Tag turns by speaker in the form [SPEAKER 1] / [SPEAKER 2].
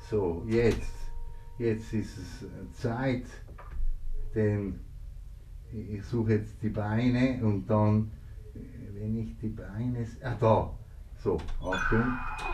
[SPEAKER 1] So, jetzt ist es Zeit, denn ich suche jetzt die Beine und dann, wenn ich die Beine, da, so, Achtung,